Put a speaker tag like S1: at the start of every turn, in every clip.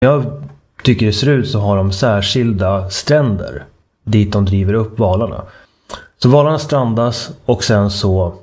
S1: Jag tycker det ser ut så har de särskilda stränder dit de driver upp valarna. Så valarna strandas och sen så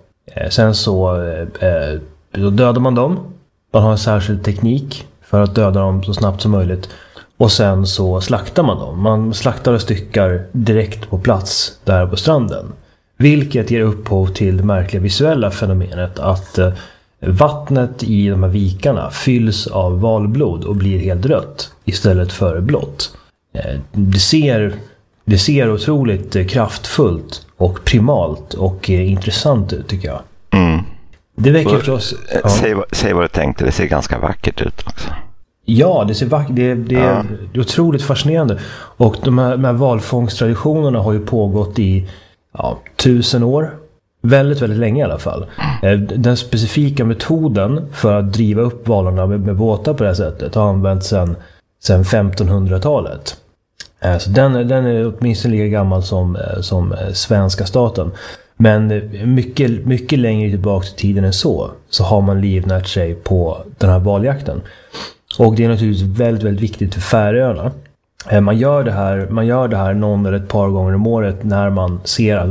S1: dödar man dem. Man har en särskild teknik för att döda dem så snabbt som möjligt. Och sen så slaktar man dem. Man slaktar och styckar direkt på plats där på stranden. Vilket ger upphov till det märkliga visuella fenomenet att vattnet i de här vikarna fylls av valblod och blir helt rött istället för blått. Det ser otroligt kraftfullt och primalt och intressant ut, tycker jag.
S2: Mm.
S1: Det väcker förstås...
S2: Säg vad du tänkte, det ser ganska vackert ut också.
S1: Ja, det ser vackert. Det är otroligt fascinerande. Och de här valfångsttraditionerna har ju pågått i 1000 år. Väldigt, väldigt länge i alla fall. Den specifika metoden för att driva upp valarna med båtar på det här sättet har använts sedan 1500-talet. Så den är åtminstone lika gammal som svenska staten. Men mycket längre tillbaka i tiden än så har man livnärt sig på den här valjakten. Och det är naturligtvis väldigt, väldigt viktigt för Färöarna. Man gör det här någon eller ett par gånger om året när man ser att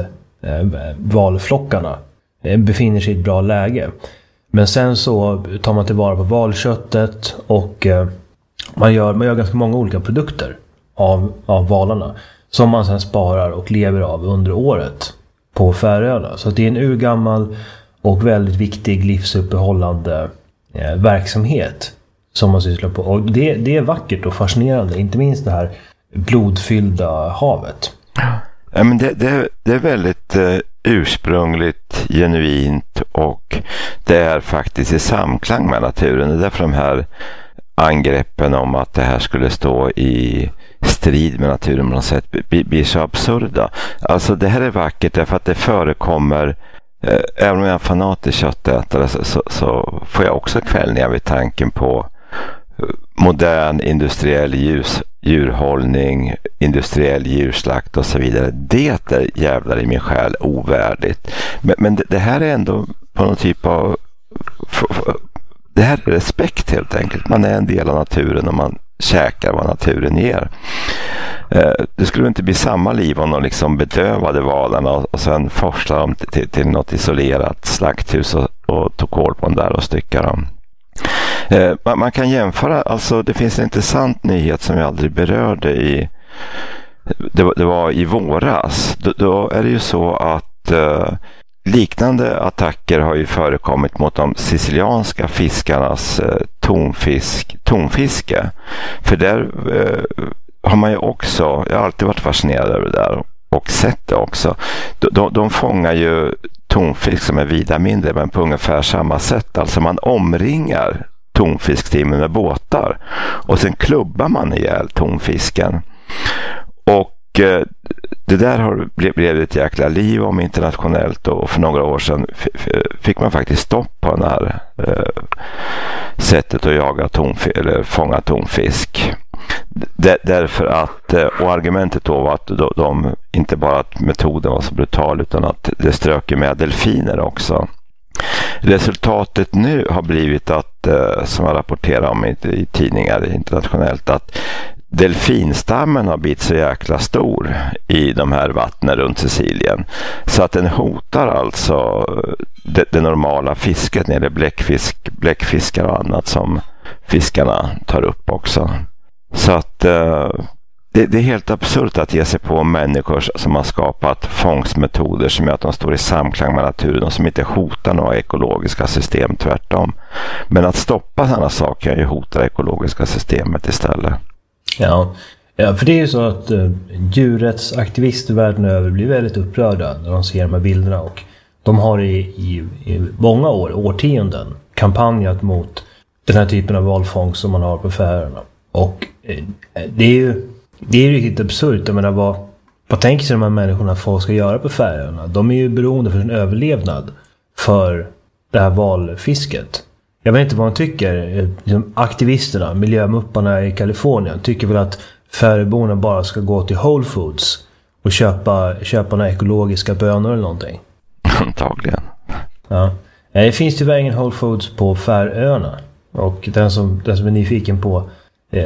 S1: valflockarna befinner sig i ett bra läge. Men sen så tar man tillvara på valköttet och man gör ganska många olika produkter av valarna som man sen sparar och lever av under året på Färöarna. Så det är en urgammal och väldigt viktig livsuppehållande verksamhet som man sysslar på. Och det är vackert och fascinerande, inte minst det här blodfyllda havet.
S2: Ja, men det är väldigt ursprungligt, genuint, och det är faktiskt i samklang med naturen. Det är därför de här angreppen om att det här skulle stå i strid med naturen på något sätt blir så absurda. Alltså det här är vackert därför att det förekommer, även om jag är en fanatisk köttätare så får jag också kvällningar vid tanken på modern industriell djurhållning, industriell djurslakt och så vidare. Det är jävlar i min själ ovärdigt. Men det här är ändå på någon typ av... Det här är respekt helt enkelt. Man är en del av naturen och man käkar vad naturen ger. Det skulle inte bli samma liv om de liksom bedövade valarna och sen forslade dem till något isolerat slakthus och tog kål på dem där och styckade dem. Man kan jämföra, alltså det finns en intressant nyhet som jag aldrig berörde det var i våras. Då är det ju så att liknande attacker har ju förekommit mot de sicilianska fiskarnas tonfiske. För där har man ju också, jag har alltid varit fascinerad över det där och sett det också. De fångar ju tonfisk som är vida mindre men på ungefär samma sätt. Alltså man omringar tonfiskstimmen med båtar och sen klubbar man ihjäl tonfisken. Och det där blev ett jäkla liv om internationellt, och för några år sedan fick man faktiskt stopp på det här sättet att jaga eller fånga tonfisk. Därför att, och argumentet då var att de inte bara att metoden var så brutal utan att det strök med delfiner också. Resultatet nu har blivit att, som jag rapporterar om i tidningar internationellt, att delfinstammen har blivit så jäkla stor i de här vattnen runt Sicilien så att den hotar alltså det normala fisket nere, bläckfiskar och annat som fiskarna tar upp också. Så att det är helt absurt att ge sig på människor som har skapat fångstmetoder som gör att de står i samklang med naturen och som inte hotar några ekologiska system, tvärtom. Men att stoppa sådana saker kan ju hota det ekologiska systemet istället.
S1: Ja, för det är ju så att djurrättsaktivister världen över blir väldigt upprörda när de ser de här bilderna, och de har i många årtionden kampanjat mot den här typen av valfångst som man har på Färöarna. Och det är ju riktigt absurt. Jag menar, vad tänker sig de här människorna att folk ska göra på Färöarna? De är ju beroende för sin överlevnad för det här valfisket. Jag vet inte vad man tycker. Aktivisterna, miljömupparna i Kalifornien tycker väl att Färöborna bara ska gå till Whole Foods och köpa några ekologiska bönor eller någonting.
S2: Antagligen.
S1: Ja. Det finns tyvärr ingen Whole Foods på Färöarna. Och den som är nyfiken på